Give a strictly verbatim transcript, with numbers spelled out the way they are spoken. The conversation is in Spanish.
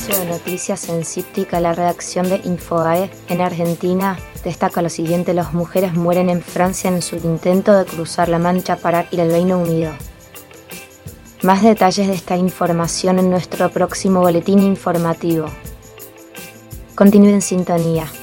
servicio de noticias en Cíptica, la redacción de Infobae en Argentina destaca lo siguiente: las mujeres mueren en Francia en su intento de cruzar la Mancha para ir al Reino Unido. Más detalles de esta información en nuestro próximo boletín informativo. Continúe en sintonía.